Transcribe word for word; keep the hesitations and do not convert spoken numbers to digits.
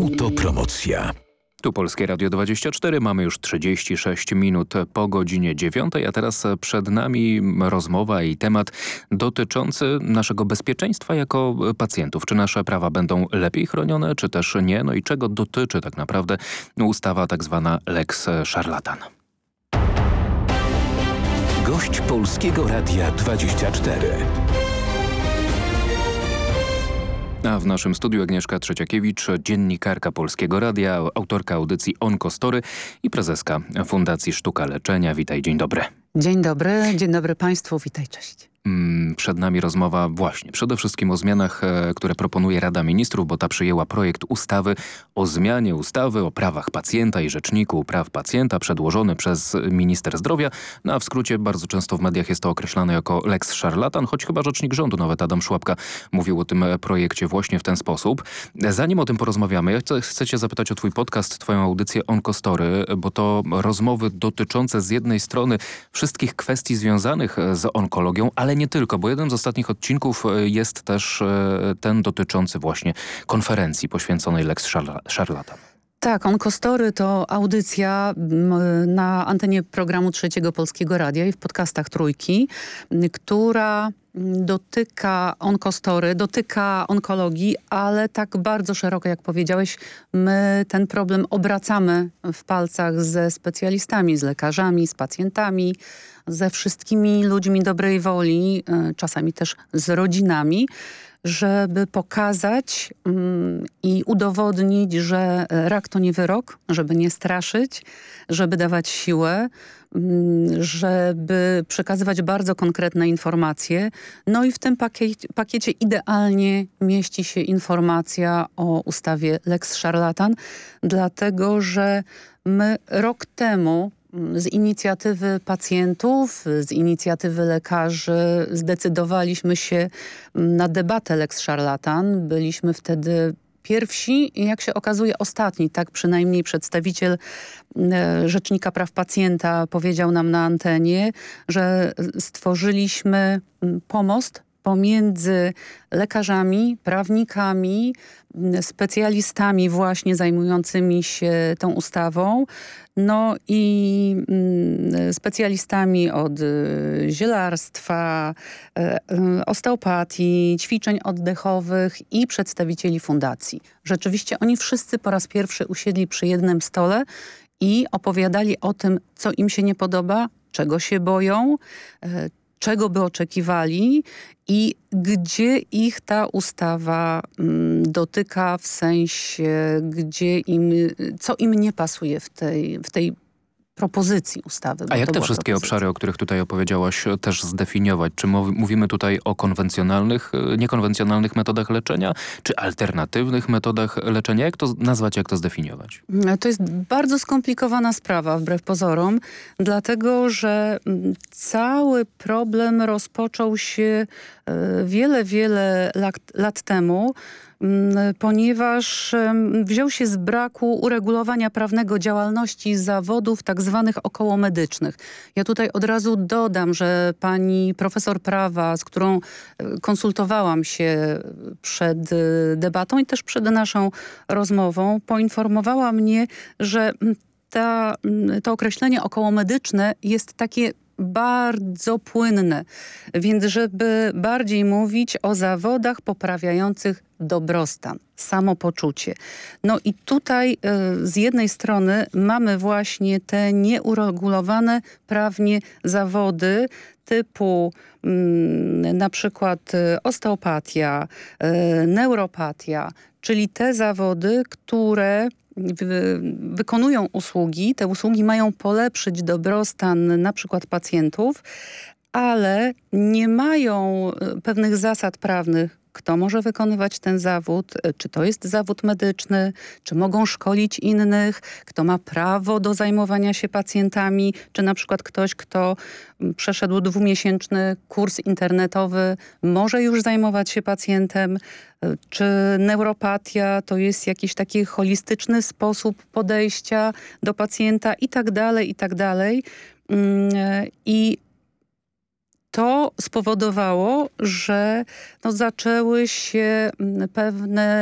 Autopromocja. Tu Polskie Radio dwadzieścia cztery, mamy już trzydzieści sześć minut po godzinie dziewiątej, a teraz przed nami rozmowa i temat dotyczący naszego bezpieczeństwa jako pacjentów. Czy nasze prawa będą lepiej chronione, czy też nie? No i czego dotyczy tak naprawdę ustawa tak zwana Lex Szarlatan? Gość Polskiego Radia dwadzieścia cztery. A w naszym studiu Agnieszka Trzeciakiewicz, dziennikarka Polskiego Radia, autorka audycji Onkostory i prezeska Fundacji Sztuka Leczenia. Witaj, dzień dobry. Dzień dobry, dzień dobry Państwu, witaj, cześć. Przed nami rozmowa właśnie przede wszystkim o zmianach, które proponuje Rada Ministrów, bo ta przyjęła projekt ustawy o zmianie ustawy o prawach pacjenta i Rzeczniku Praw Pacjenta przedłożony przez minister zdrowia. No a w skrócie bardzo często w mediach jest to określane jako Lex Szarlatan, choć chyba rzecznik rządu, nawet Adam Szłapka, mówił o tym projekcie właśnie w ten sposób. Zanim o tym porozmawiamy, ja chcę, chcę cię zapytać o twój podcast, twoją audycję Onkostory, bo to rozmowy dotyczące z jednej strony wszystkich kwestii związanych z onkologią, ale nie tylko, bo jeden z ostatnich odcinków jest też ten dotyczący właśnie konferencji poświęconej Lex Szarlatan. Tak, Onkostory to audycja na antenie programu Trzeciego Polskiego Radia i w podcastach Trójki, która dotyka onkostory, dotyka onkologii, ale tak bardzo szeroko, jak powiedziałeś, my ten problem obracamy w palcach ze specjalistami, z lekarzami, z pacjentami, ze wszystkimi ludźmi dobrej woli, czasami też z rodzinami, żeby pokazać mm, i udowodnić, że rak to nie wyrok, żeby nie straszyć, żeby dawać siłę, mm, żeby przekazywać bardzo konkretne informacje. No i w tym pakiecie, pakiecie idealnie mieści się informacja o ustawie Lex Szarlatan, dlatego że my rok temu z inicjatywy pacjentów, z inicjatywy lekarzy zdecydowaliśmy się na debatę Lex Szarlatan. Byliśmy wtedy pierwsi i jak się okazuje ostatni, tak przynajmniej przedstawiciel Rzecznika Praw Pacjenta powiedział nam na antenie, że stworzyliśmy pomost pomiędzy lekarzami, prawnikami, specjalistami właśnie zajmującymi się tą ustawą, no i mm, specjalistami od y, zielarstwa, y, y, osteopatii, ćwiczeń oddechowych i przedstawicieli fundacji. Rzeczywiście oni wszyscy po raz pierwszy usiedli przy jednym stole i opowiadali o tym, co im się nie podoba, czego się boją, y, czego by oczekiwali i gdzie ich ta ustawa mm, dotyka, w sensie, gdzie im, co im nie pasuje w tej, w tej propozycji ustawy. A jak te wszystkie propozycja. obszary, o których tutaj opowiedziałaś, też zdefiniować? Czy mówimy tutaj o konwencjonalnych, niekonwencjonalnych metodach leczenia, czy alternatywnych metodach leczenia? Jak to nazwać, jak to zdefiniować? To jest bardzo skomplikowana sprawa, wbrew pozorom, dlatego, że cały problem rozpoczął się wiele, wiele lat, lat temu, ponieważ wziął się z braku uregulowania prawnego działalności zawodów tak zwanych okołomedycznych. Ja tutaj od razu dodam, że pani profesor prawa, z którą konsultowałam się przed debatą i też przed naszą rozmową, poinformowała mnie, że ta, to określenie okołomedyczne jest takie bardzo płynne, więc żeby bardziej mówić o zawodach poprawiających dobrostan, samopoczucie. No i tutaj y, z jednej strony mamy właśnie te nieuregulowane prawnie zawody typu y, na przykład y, osteopatia, y, neuropatia, czyli te zawody, które Wy, wykonują usługi. Te usługi mają polepszyć dobrostan na przykład pacjentów, ale nie mają pewnych zasad prawnych, kto może wykonywać ten zawód, czy to jest zawód medyczny, czy mogą szkolić innych, kto ma prawo do zajmowania się pacjentami, czy na przykład ktoś, kto przeszedł dwumiesięczny kurs internetowy, może już zajmować się pacjentem, czy neuropatia to jest jakiś taki holistyczny sposób podejścia do pacjenta i tak dalej, i tak dalej. I to spowodowało, że no, zaczęły się pewne